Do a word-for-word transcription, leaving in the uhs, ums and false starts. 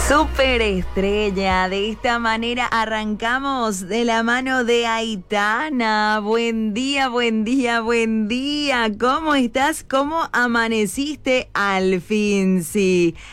Superestrella, de esta manera arrancamos de la mano de Aitana. Buen día, buen día, buen día. ¿Cómo estás? ¿Cómo amaneciste al fin? Sí.